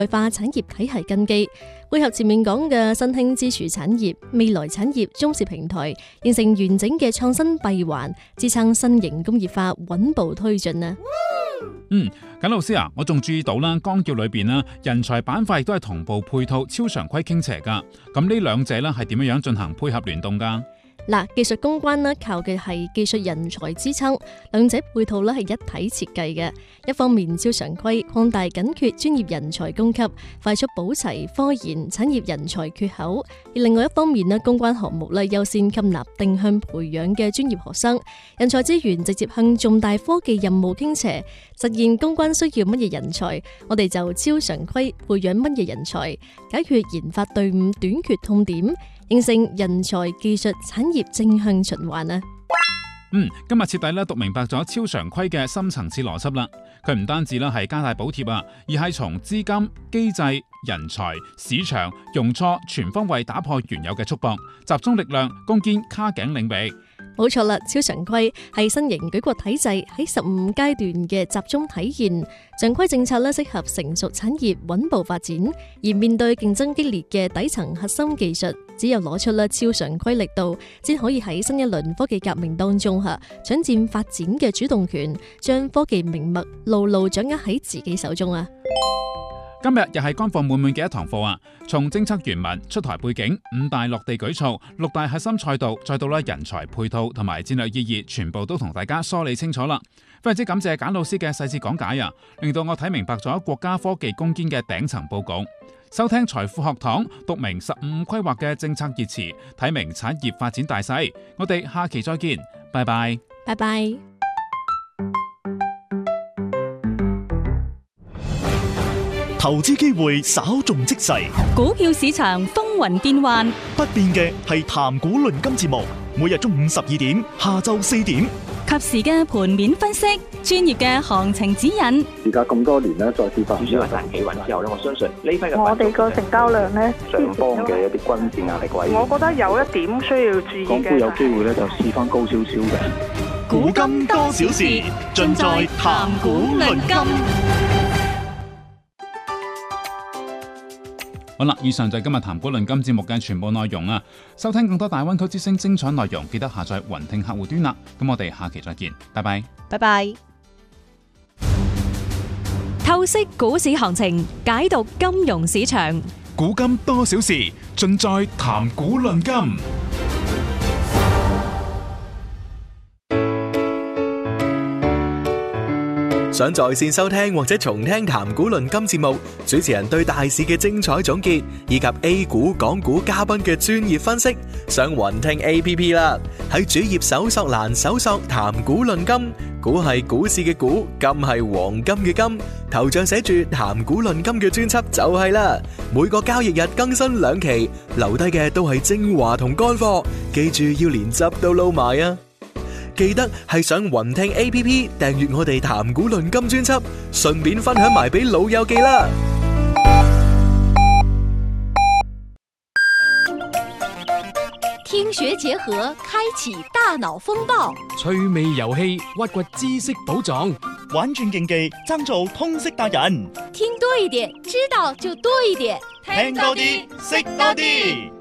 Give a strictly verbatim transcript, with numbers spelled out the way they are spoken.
化產業體系根基，配合前面講嘅新興支柱產業、未來產業中視平台，形成完整嘅創新閉環，支撐新型工業化穩步推進啊！ 嗯，簡老師啊，我仲注意到啦，綱要裏邊啦，人才板塊亦都係同步配套超常規傾斜噶。咁呢兩者咧係點樣樣進行配合聯動噶？ 嗱，技術攻關呢靠嘅係技術人才支撐，兩者配套呢係一體設計嘅。一方面超常規擴大緊缺專業人才供給，快速補齊科研產業人才缺口；而另外一方面呢，攻關項目呢優先吸納定向培養嘅專業學生，人才資源直接向重大科技任務傾斜，實現攻關需要乜嘢人才，我哋就超常規培養乜嘢人才，解決研發隊伍短缺痛點，形成人才、技術、產業正向循環啊！ 嗯，今日徹底咧讀明白咗超常規嘅深層次邏輯啦。佢唔單止咧係加大補貼啊，而係從資金、機制、人才、市場、容錯全方位打破原有嘅束縛，集中力量攻堅卡頸領域。 冇錯啦，超常規係新型舉國體制喺十五階段嘅集中體現。常規政策咧適合成熟產業穩步發展，而面對競爭激烈嘅底層核心技術，只有攞出啦超常規力度，先可以喺新一輪科技革命當中吓搶佔發展嘅主動權，將科技命脈牢牢掌握喺自己手中啊！ 今日又係乾貨滿滿嘅一堂課啊！從政策原文、出台背景、五大落地舉措、六大核心賽道，再到咧人才配套同埋戰略意義，全部都同大家梳理清楚啦。非常之感謝簡老師嘅細緻講解啊，令到我睇明白咗國家科技攻堅嘅頂層報告。收聽財富學堂，讀明十五規劃嘅政策熱詞，睇明產業發展大勢。我哋下期再見，拜拜， 拜拜。 投資機會稍縱即逝， 股票市場風雲變幻， 不變嘅係談股論金節目，每日中午十二點，下晝四點， 及時嘅盤面分析，專業嘅行情指引。 而家咁多年咧，再跌翻， 主要係大企穩之後咧，我相信呢批嘅我哋個成交量咧， 上方嘅一啲均線壓力位， 我覺得有一點需要注意嘅。 港股有機會咧，就試翻高少少嘅。 股金多少事，盡在談股論金。 好啦，以上就係今日談股論金節目嘅全部內容啊！收聽更多大灣區之聲精彩內容，記得下載雲聽客戶端啦。咁我哋下期再見，拜拜， 拜拜。透析股市行情，解讀金融市場， 股金多少事，盡在談股論金。 想在線收聽或者重聽談股論金節目，主持人對大市嘅精彩總結，以及 A 股、港股嘉賓嘅專業分析，上雲聽 A P P 啦。喺主頁搜索欄搜索談股論金，股係股市嘅股，金係黃金嘅金，頭像寫住談股論金嘅專輯就係啦。每個交易日更新兩期，留低嘅都係精華同乾貨，記住要連汁都撈埋啊！記得係上雲聽 A P P 訂閱我哋談股論金專輯，順便分享埋俾老友記啦。 聽學結合，開啟大腦風暴， 趣味遊戲，挖掘知識寶藏， 玩轉競技，爭做通識達人。 聽多一點，知道就多一點， 聽多啲，識多啲。